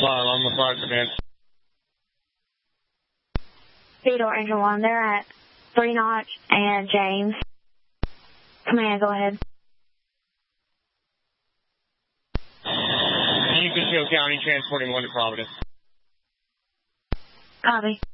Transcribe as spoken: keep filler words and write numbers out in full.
File on the fire command. Theodore Angel one, they're at three Notch and James. Command, go ahead. San Francisco County transporting one to Providence. Copy.